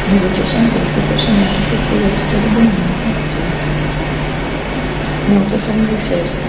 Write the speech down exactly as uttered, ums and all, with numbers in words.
如果只剩一点这个上面是所有的这个问题，没有做生日学